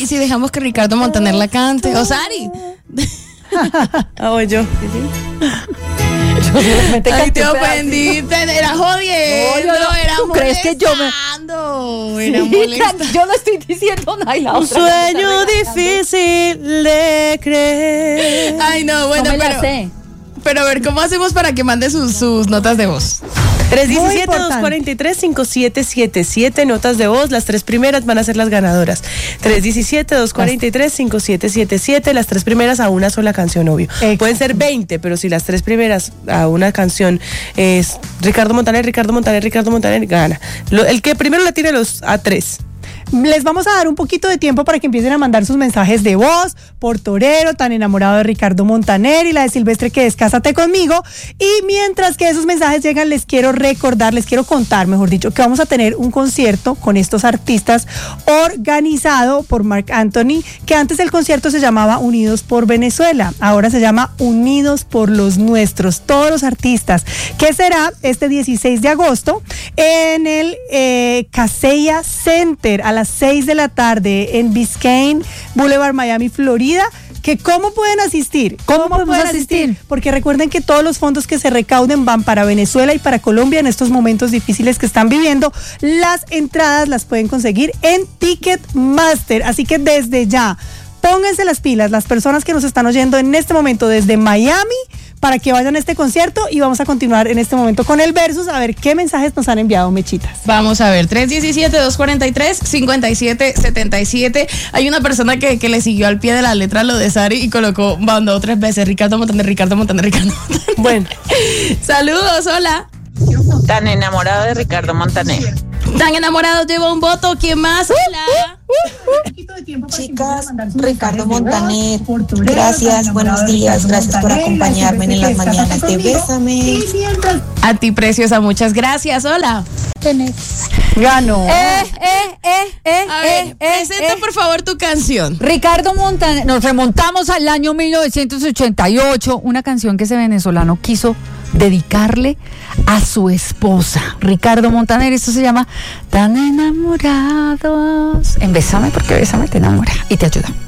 si dejamos que Ricardo Montaner la cante? Osari. Voy yo. Ay, Dios bendito, era jodiendo, era ¿tú crees que yo me... Era molestando. Yo no estoy diciendo nada y la Un otra sueño difícil de creer. Ay, no, bueno, no me la sé. pero a ver, ¿cómo hacemos para que mande sus notas de voz? 317-243-5777, notas de voz, las 3 primeras van a ser las ganadoras. 317-243-5777, las 3 primeras a una sola canción, obvio. Exacto. Pueden ser 20, pero si las 3 primeras a una canción es Ricardo Montaner, gana. El que primero le tire a 3. Les vamos a dar un poquito de tiempo para que empiecen a mandar sus mensajes de voz por Torero, tan enamorado de Ricardo Montaner, y la de Silvestre, que es Cásate conmigo. Y mientras que esos mensajes llegan, les quiero contar, mejor dicho, que vamos a tener un concierto con estos artistas organizado por Marc Anthony, que antes el concierto se llamaba Unidos por Venezuela, ahora se llama Unidos por los Nuestros, todos los artistas, que será este 16 de agosto en el Kaseya Center a las 6 de la tarde en Biscayne Boulevard, Miami, Florida. ¿Cómo pueden asistir? ¿Cómo podemos asistir? Porque recuerden que todos los fondos que se recauden van para Venezuela y para Colombia en estos momentos difíciles que están viviendo. Las entradas las pueden conseguir en Ticketmaster, así que desde ya pónganse las pilas las personas que nos están oyendo en este momento desde Miami para que vayan a este concierto, y vamos a continuar en este momento con el versus, a ver qué mensajes nos han enviado, Mechitas. Vamos a ver, 317-243-5777. Hay una persona que le siguió al pie de la letra lo de Sari y mandó 3 veces Ricardo Montaner. Bueno. Saludos, hola. Tan enamorado de Ricardo Montaner. Tan enamorado, lleva un voto. ¿Quién más? Hola. Chicas, Ricardo Montaner, gracias, buenos días, gracias por acompañarme en las mañanas de Bésame. A ti, preciosa, muchas gracias, hola. Ganó. Presenta por favor tu canción. Ricardo Montaner, nos remontamos al año 1988, una canción que ese venezolano quiso dedicarle a su esposa, Ricardo Montaner. Esto se llama Tan enamorados. En Bésame, porque Bésame te enamora y te ayuda.